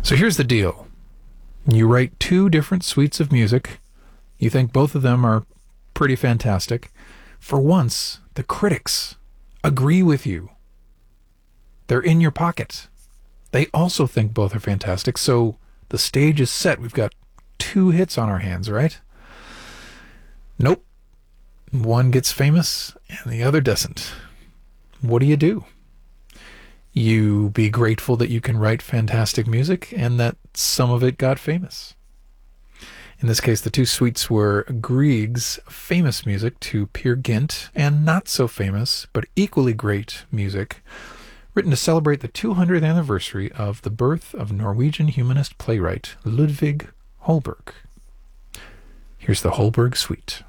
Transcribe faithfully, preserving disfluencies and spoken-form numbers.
So here's the deal. You write two different suites of music. You think both of them are pretty fantastic. For once, the critics agree with you. They're in your pocket. They also think both are fantastic, so the stage is set. We've got two hits on our hands, right? Nope. One gets famous and the other doesn't. What do you do? You be grateful that you can write fantastic music and that some of it got famous. In this case, the two suites were Grieg's famous music to Peer Gynt and not so famous, but equally great music, written to celebrate the two hundredth anniversary of the birth of Norwegian humanist playwright Ludvig Holberg. Here's the Holberg Suite.